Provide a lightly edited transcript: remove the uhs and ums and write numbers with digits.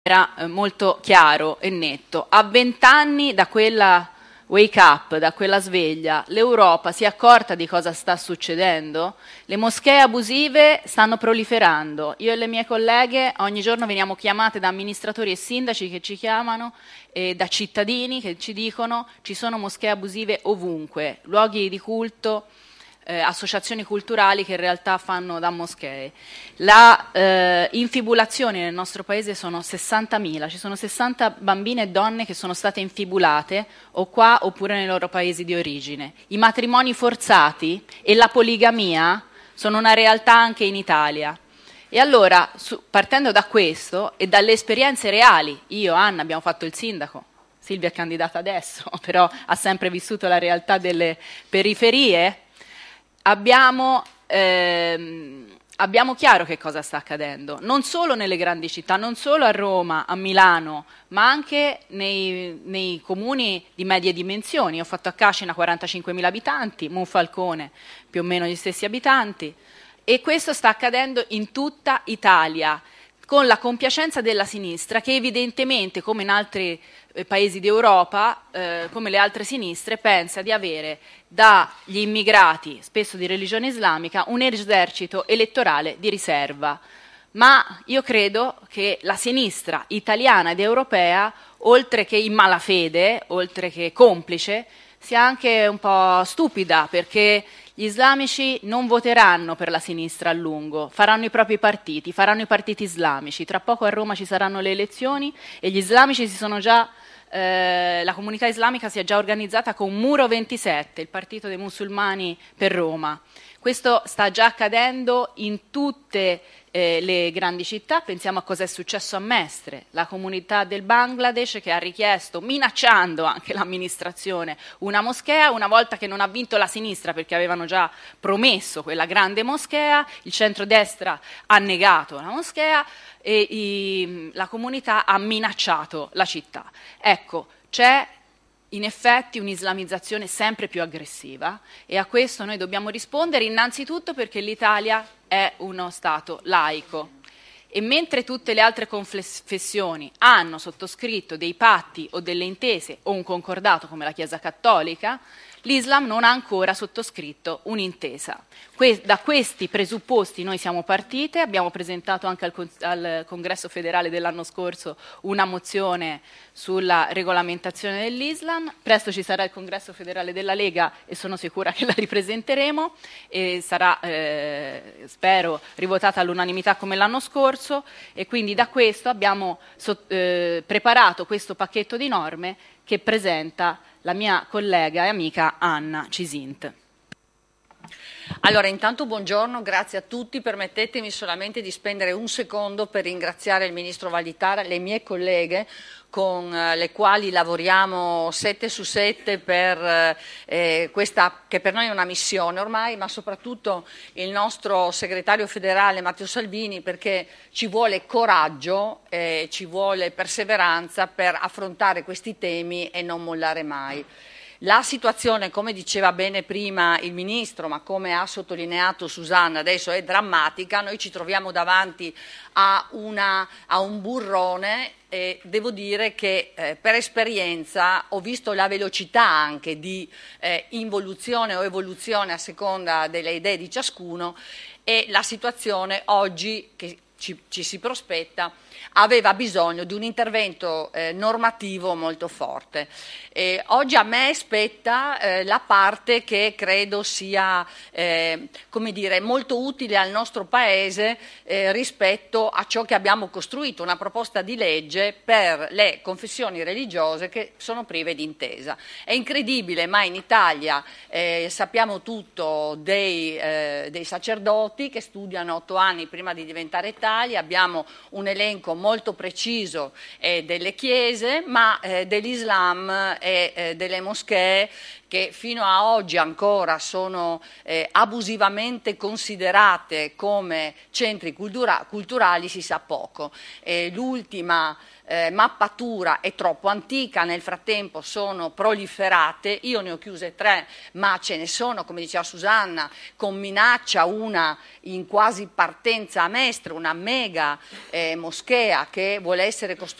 era molto chiaro e netto. A 20 anni da quella wake up, da quella sveglia, l'Europa si è accorta di cosa sta succedendo? Le moschee abusive stanno proliferando. Io e le mie colleghe ogni giorno veniamo chiamate da amministratori e sindaci che ci chiamano e da cittadini che ci dicono ci sono moschee abusive ovunque, luoghi di culto, associazioni culturali che in realtà fanno da moschee. Le infibulazioni nel nostro paese sono 60.000, ci sono 60 bambine e donne che sono state infibulate o qua oppure nei loro paesi di origine. I matrimoni forzati e la poligamia sono una realtà anche in Italia. E allora, partendo da questo e dalle esperienze reali, io, Anna, abbiamo fatto il sindaco, Silvia è candidata adesso, però ha sempre vissuto la realtà delle periferie, abbiamo chiaro che cosa sta accadendo, non solo nelle grandi città, non solo a Roma, a Milano, ma anche nei comuni di medie dimensioni. Ho fatto a Cascina 45.000 abitanti, Monfalcone più o meno gli stessi abitanti, e questo sta accadendo in tutta Italia, con la compiacenza della sinistra che evidentemente, come in altri paesi d'Europa, come le altre sinistre, pensa di avere dagli immigrati, spesso di religione islamica, un esercito elettorale di riserva. Ma io credo che la sinistra italiana ed europea, oltre che in malafede, oltre che complice, sia anche un po' stupida, perché gli islamici non voteranno per la sinistra a lungo, faranno i propri partiti, faranno i partiti islamici. Tra poco a Roma ci saranno le elezioni e gli islamici la comunità islamica si è già organizzata con Muro 27, il partito dei musulmani per Roma. Questo sta già accadendo in tutte le grandi città. Pensiamo a cosa è successo a Mestre, la comunità del Bangladesh che ha richiesto, minacciando anche l'amministrazione, una moschea, una volta che non ha vinto la sinistra perché avevano già promesso quella grande moschea, il centrodestra ha negato la moschea e la comunità ha minacciato la città. Ecco, c'è in effetti un'islamizzazione sempre più aggressiva e a questo noi dobbiamo rispondere innanzitutto perché l'Italia è uno Stato laico e mentre tutte le altre confessioni hanno sottoscritto dei patti o delle intese o un concordato come la Chiesa Cattolica, l'Islam non ha ancora sottoscritto un'intesa. Da questi presupposti noi siamo partite, abbiamo presentato anche al Congresso federale dell'anno scorso una mozione sulla regolamentazione dell'Islam, presto ci sarà il Congresso federale della Lega e sono sicura che la ripresenteremo e sarà, spero, rivotata all'unanimità come l'anno scorso e quindi da questo abbiamo preparato questo pacchetto di norme che presenta la mia collega e amica Anna Cisint. Allora, intanto buongiorno, grazie a tutti. Permettetemi solamente di spendere un secondo per ringraziare il Ministro Valditara, le mie colleghe con le quali lavoriamo 7 su 7 per questa che per noi è una missione ormai, ma soprattutto il nostro segretario federale Matteo Salvini, perché ci vuole coraggio, ci vuole perseveranza per affrontare questi temi e non mollare mai. La situazione, come diceva bene prima il Ministro, ma come ha sottolineato Susanna, adesso è drammatica. Noi ci troviamo davanti a un burrone e devo dire che per esperienza ho visto la velocità anche di involuzione o evoluzione a seconda delle idee di ciascuno e la situazione oggi che ci si prospetta aveva bisogno di un intervento normativo molto forte. Oggi a me spetta la parte che credo sia come dire, molto utile al nostro Paese rispetto a ciò che abbiamo costruito, una proposta di legge per le confessioni religiose che sono prive di intesa. È incredibile, ma in Italia sappiamo tutto dei sacerdoti che studiano 8 anni prima di diventare tali, abbiamo un elenco molto preciso delle chiese, ma dell'Islam e delle moschee che fino a oggi ancora sono abusivamente considerate come centri culturali si sa poco. L'ultima mappatura è troppo antica, nel frattempo sono proliferate, io ne ho chiuse 3, ma ce ne sono, come diceva Susanna, con minaccia una in quasi partenza a Mestre, una mega moschea che vuole essere costruita